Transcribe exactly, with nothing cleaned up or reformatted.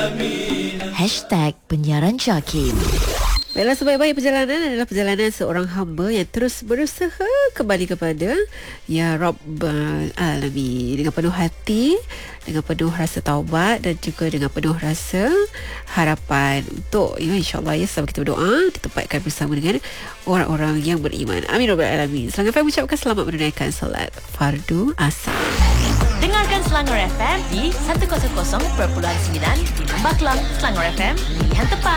Hashtag Penyiaran Jakim. Baiklah, sebaik-baik perjalanan adalah perjalanan seorang hamba yang terus berusaha kembali kepada Ya Rabbal Alamin dengan penuh hati, dengan penuh rasa taubat dan juga dengan penuh rasa harapan untuk ya insya-Allah ya sama kita berdoa ditempatkan bersama dengan orang-orang yang beriman. Amin Rabbal Alamin. Selangor F M mengucapkan selamat menunaikan solat fardu asar. Dengarkan Selangor F M di seratus perpuluhan sembilan di Lembah Kelang, Selangor F M, pilihan tepat.